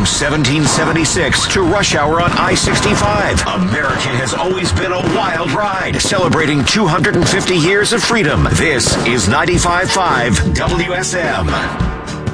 From 1776 to rush hour on I-65, America has always been a wild ride, celebrating 250 years of freedom. This is 95.5 WSM.